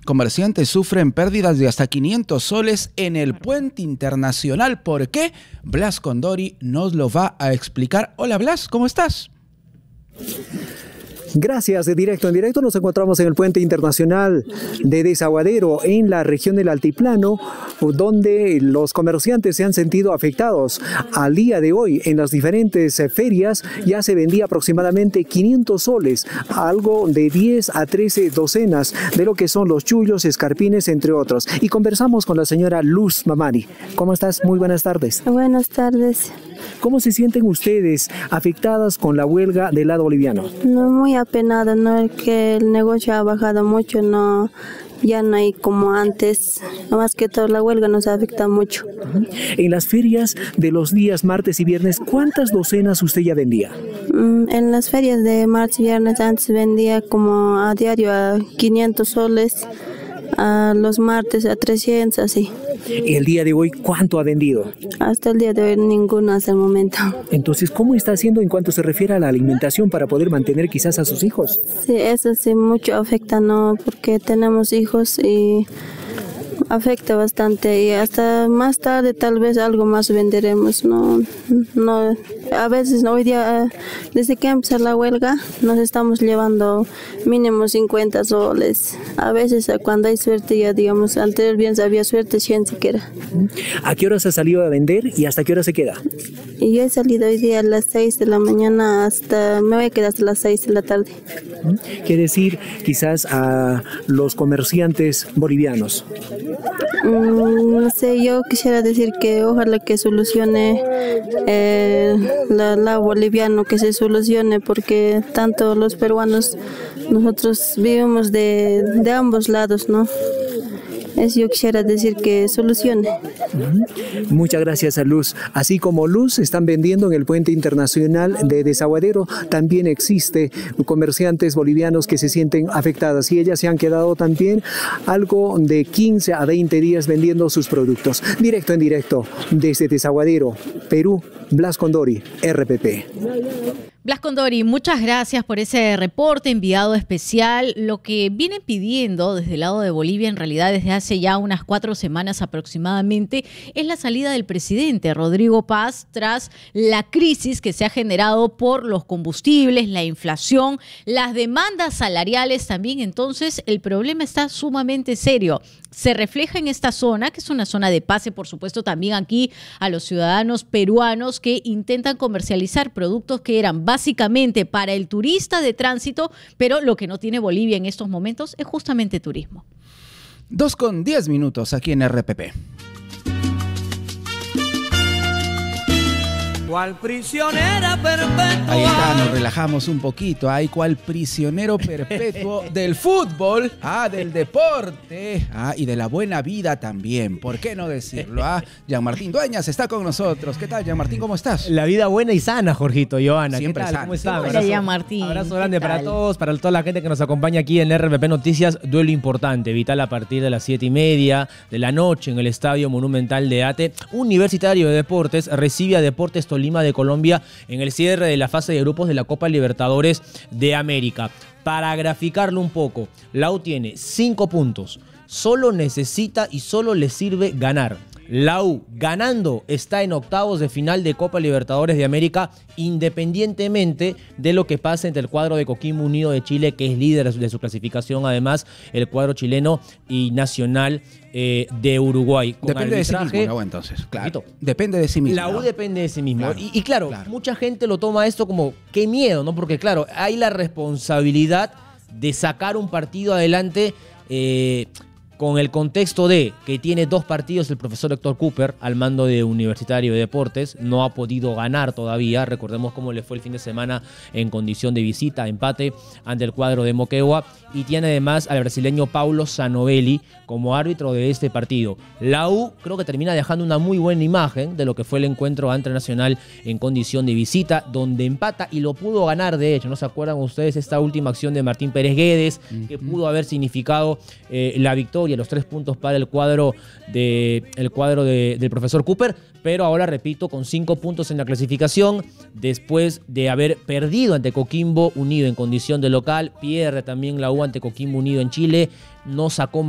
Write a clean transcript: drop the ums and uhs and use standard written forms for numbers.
comerciantes sufren pérdidas de hasta 500 soles en el puente internacional. ¿Por qué? Blas Condori nos lo va a explicar. Hola Blas, ¿cómo estás? Gracias, de directo en directo nos encontramos en el puente internacional de Desaguadero, en la región del Altiplano, donde los comerciantes se han sentido afectados. Al día de hoy, en las diferentes ferias, ya se vendía aproximadamente 500 soles, algo de 10 a 13 docenas de lo que son los chullos, escarpines, entre otros. Y conversamos con la señora Luz Mamani. ¿Cómo estás? Muy buenas tardes. Buenas tardes. ¿Cómo se sienten ustedes afectadas con la huelga del lado boliviano? No, muy apenada, ¿no? Que el negocio ha bajado mucho, no, ya no hay como antes. Más que todo la huelga nos afecta mucho. En las ferias de los días martes y viernes, ¿cuántas docenas usted ya vendía? En las ferias de martes y viernes antes vendía como a diario a 500 soles, a los martes a 300, así. El día de hoy, ¿cuánto ha vendido? Hasta el día de hoy ninguno hasta el momento. Entonces, ¿cómo está haciendo en cuanto se refiere a la alimentación para poder mantener quizás a sus hijos? Sí, eso sí mucho afecta, ¿no? Porque tenemos hijos y afecta bastante, y hasta más tarde tal vez algo más venderemos, no, a veces hoy día, desde que empezó la huelga, nos estamos llevando mínimo 50 soles, a veces cuando hay suerte ya digamos, antes bien había suerte 100 siquiera. ¿A qué horas ha salido a vender y hasta qué hora se queda? Y yo he salido hoy día a las 6 de la mañana me voy a quedar hasta las 6 de la tarde. ¿Qué decir quizás a los comerciantes bolivianos? No sé, yo quisiera decir que ojalá que solucione la boliviano, que se solucione, porque tanto los peruanos, nosotros vivimos de ambos lados, ¿no? Yo quisiera decir que solucione. Muchas gracias a Luz. Así como Luz están vendiendo en el puente internacional de Desaguadero, también existe comerciantes bolivianos que se sienten afectadas y ellas se han quedado también algo de 15 a 20 días vendiendo sus productos. Directo en directo desde Desaguadero, Perú, Blas Condori, RPP. Blas Condori, muchas gracias por ese reporte enviado especial. Lo que vienen pidiendo desde el lado de Bolivia, en realidad desde hace ya unas 4 semanas aproximadamente, es la salida del presidente Rodrigo Paz tras la crisis que se ha generado por los combustibles, la inflación, las demandas salariales también. Entonces, el problema está sumamente serio. Se refleja en esta zona, que es una zona de pase, por supuesto, también aquí a los ciudadanos peruanos que intentan comercializar productos que eran básicamente para el turista de tránsito, pero lo que no tiene Bolivia en estos momentos es justamente turismo. 2:10 aquí en RPP. ¿Cuál prisionera perpetua? Ahí está, nos relajamos un poquito. Ay, cuál prisionero perpetuo del fútbol, del deporte, y de la buena vida también. ¿Por qué no decirlo? Jean-Martín Dueñas está con nosotros. ¿Qué tal, Jean-Martín? ¿Cómo estás? La vida buena y sana, Jorgito, Johanna. Siempre ¿Qué tal? sana. ¿Cómo está? Hola, Jean-Martín. Abrazo grande para todos, para toda la gente que nos acompaña aquí en RPP Noticias. Duelo importante, vital a partir de las 7:30 de la noche en el Estadio Monumental de Ate. Universitario de Deportes recibe a Deportes Tolima de Colombia en el cierre de la fase de grupos de la Copa Libertadores de América. Para graficarlo un poco, la U tiene 5 puntos. Solo necesita y solo le sirve ganar. La U, ganando, está en octavos de final de Copa Libertadores de América, independientemente de lo que pase entre el cuadro de Coquimbo Unido de Chile, que es líder de su clasificación, además el cuadro chileno y Nacional de Uruguay. Depende de sí mismo, ¿no? Entonces, claro. Depende de sí mismo. La U depende de sí mismo. Claro, y claro, mucha gente lo toma esto como, qué miedo, ¿no? Porque claro, hay la responsabilidad de sacar un partido adelante con el contexto de que tiene 2 partidos el profesor Héctor Cooper al mando de Universitario de Deportes, no ha podido ganar todavía, recordemos cómo le fue el fin de semana en condición de visita, empate ante el cuadro de Moquegua, y tiene además al brasileño Paulo Zanovelli como árbitro de este partido. La U creo que termina dejando una muy buena imagen de lo que fue el encuentro ante Nacional en condición de visita, donde empata y lo pudo ganar, de hecho, ¿no se acuerdan ustedes esta última acción de Martín Pérez Guedes, que pudo haber significado la victoria, los 3 puntos para el cuadro del profesor Cooper, pero ahora, repito, con 5 puntos en la clasificación, después de haber perdido ante Coquimbo Unido en condición de local, pierde también la U ante Coquimbo Unido en Chile, no sacó